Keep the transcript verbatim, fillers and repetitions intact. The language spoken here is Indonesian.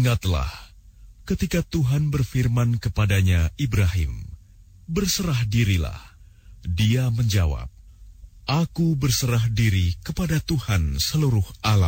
Ingatlah ketika Tuhan berfirman kepadanya, Ibrahim, berserah dirilah. Dia menjawab, Aku berserah diri kepada Tuhan seluruh alam.